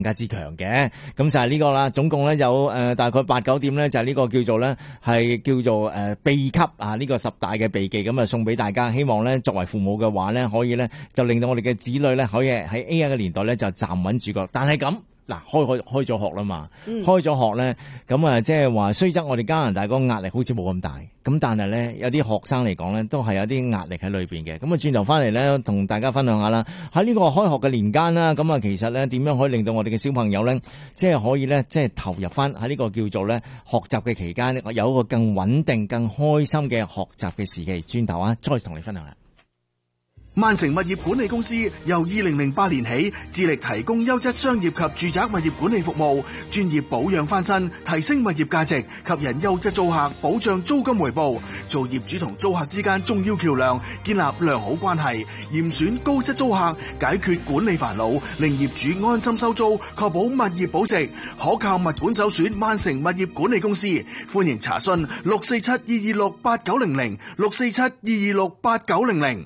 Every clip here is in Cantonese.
更加之強嘅。咁就係呢個啦，總共咧有大概8-9點咧，就係呢個叫做咧係叫做秘笈啊，呢個10大嘅秘技咁啊送俾大家。希望咧作為父母嘅話咧，可以咧就令到我哋嘅子女咧可以喺 AI 嘅年代咧就站穩主角。但係咁嗱，開咗學啦嘛，開咗學咧咁啊，即係話雖則我哋加拿大嗰個壓力好似冇咁大，咁但係咧有啲學生嚟講咧都係有啲壓力喺裏邊嘅。咁啊轉頭翻嚟咧同大家分享下啦，喺呢個開學嘅年間啦，咁啊其實咧點樣可以令到我哋嘅小朋友咧即係可以咧即係投入翻喺呢個叫做咧學習嘅期間，有一個更穩定、更開心嘅學習嘅時期。轉頭啊，再同你分享啦。 萬城物業管理公司由2008年起致力提供優質商業及住宅物業管理服務，專業保養翻新，提升物業價值，吸引優質租客，保障租金回報，做業主同租客之間重要橋梁，建立良好關係，嚴選高質租客，解決管理煩惱，令業主安心收租，確保物業保值，可靠物管首選萬城物業管理公司。歡迎查詢647-226-8900 647-226-8900。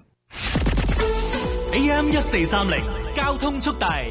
AM 1430交通速遞。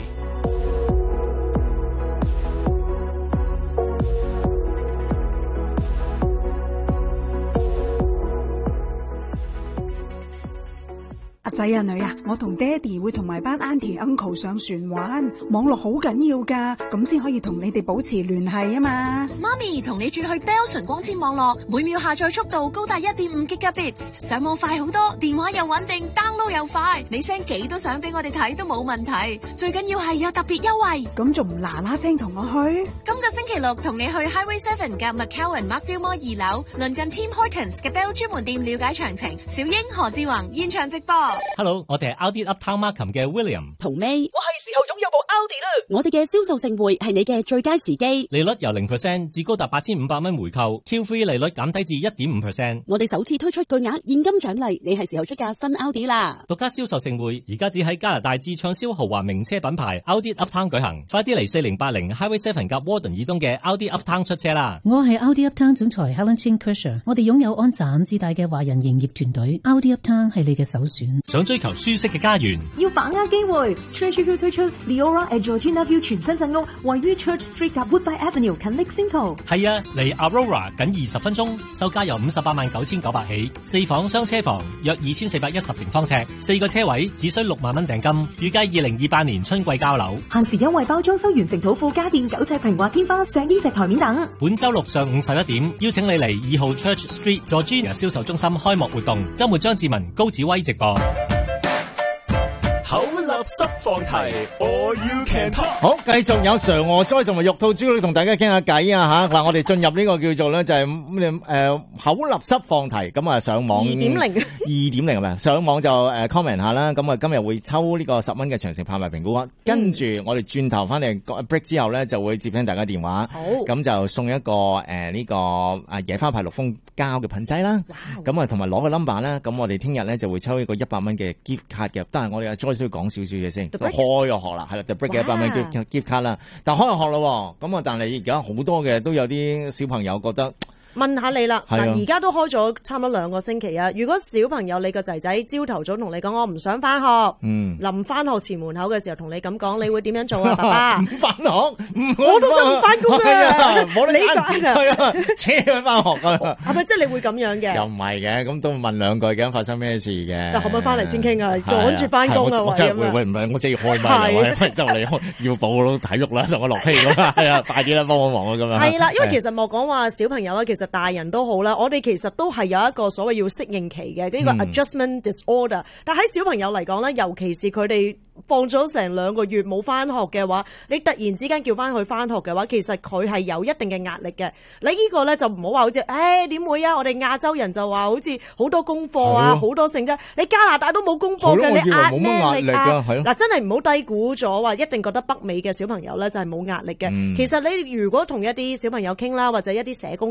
阿仔啊女啊，我同爹哋會同埋班 auntie uncle 上船玩，網絡好緊要噶，咁先可以同你哋保持聯繫啊嘛。 媽咪同你轉去 Bell 純光纖網絡，每秒下載速度高達 1.5 Gigabits， 上網快好多，電話又穩定 ，download 又快，你 send 幾多相俾我哋睇都冇問題，最緊要係有特別優惠。 咁仲唔嗱嗱聲同我去？ 今個星期六同你去 Highway 7嘅 McCowan Markville Mall 2樓，鄰近 Tim Hortons 嘅 Bell 專門店了解詳情。小英、何志宏現場直播。 Hello， 我哋係 Audi Uptown Markham 嘅 William 同 May。我哋嘅銷售盛會係你嘅最佳時機， 利率由 0% 至高達8500蚊回購 ，Q3 利率減低至 1.5%。 我哋首次推出巨額現金獎勵，你係時候出架新 Audi 啦！ 獨家銷售盛會而家只喺加拿大至暢銷豪華名車品牌 Audi Uptown 舉行，快啲嚟4080 Highway 7及 Warden 以東嘅 Audi Uptown 出車啦！ 我係 Audi Uptown 總裁 Helen Chin Kershaw， 我哋擁有安薩5至大嘅華人營業團隊 ，Audi Uptown 係你嘅首選。 想追求舒適嘅家園， 要把握機會 ，Church 推出 Leora at Georgina View 全新陣屋，位於 Church Street 及 Woodbine Avenue 近 Lexington。 係啊，嚟 Aurora 僅20分鐘，售價由589900起，4房雙車房，約2410平方尺，4個車位，只需6萬蚊訂金，預計2028年春季交樓。 限時優惠包裝修完成土庫家電9尺平滑天花、石英石台面等。 本周六上午11點，邀請你嚟2號 Church Street Georgina 銷售中心開幕活動，周末張志文、高子威直播。 口立濕放題 ，All You Can Talk。 好，繼續有常餓災同埋肉兔朱古力同大家傾下偈啊吓！嗱，我哋進入呢個叫做咧就係口立濕放題，咁啊上網 2.0 係咪？上網就comment 下啦。咁啊今日會抽呢個10蚊嘅長城拍賣評估額，跟住我哋轉頭翻嚟 break 之後咧就會接聽大家電話。好，咁就送一個呢個野花牌綠蜂膠嘅噴劑啦。咁啊同埋攞個 number 啦。咁我哋聽日咧就會抽一個100蚊嘅 gift card 嘅。但係我哋啊再需要講少少嘢先。開咗學啦，係啦 ，The Break 嘅100蚊 gift card 啦。但係開咗學咯，咁啊但係而家好多嘅都有啲小朋友覺得。 問下你啦，嗱，而家都開咗差唔多2個星期啊。如果小朋友你個仔仔朝頭早同你講我唔想翻學，臨翻學前門口嘅時候同你咁講，你會點樣做啊？爸爸唔翻學， 我都想唔翻工啊！ 冇得揀，係啊，車佢翻學啊！ 係咪即係你會咁樣嘅？ 又唔係嘅，咁都問兩句嘅，發生咩事嘅？ 但可唔可以翻嚟先傾啊？趕住翻工啊！ 我真係會唔係我即係要開咪，就嚟要補體育啦，同我落氣咁啊！係啊，快啲啦，幫我忙啊咁樣。係啦，因為其實莫講話小朋友啦，其實大人都好啦，我哋其實都係有一個所謂要適應期嘅呢個 adjustment disorder。但喺小朋友嚟講咧，尤其是佢哋放咗成2個月冇翻學嘅話，你突然之間叫翻佢翻學嘅話，其實佢係有一定嘅壓力嘅。你呢個咧就唔好話好似，點會啊？我哋亞洲人就話好似好多功課啊，好多性質。你加拿大都冇功課嘅，你壓咩力啊？嗱，真係唔好低估咗話，一定覺得北美嘅小朋友咧就係冇壓力嘅。其實你如果同一啲小朋友傾啦，或者一啲社工傾啦，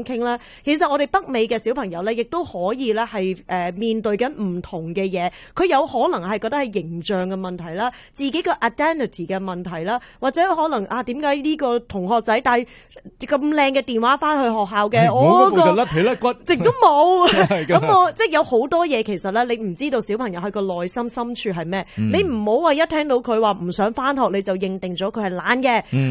其實我哋北美嘅小朋友咧，亦都可以咧係面對緊唔同嘅嘢，佢有可能係覺得係形象嘅問題啦，自己個 identity 嘅問題啦，或者可能點解呢個同學仔帶咁靚嘅電話翻去學校嘅， 我嗰部就甩皮甩骨， 直都冇。咁我即係有好多嘢，其實咧你唔知道小朋友喺個內心深處係咩，你唔好話一聽到佢話唔想翻學，你就認定咗佢係懶嘅。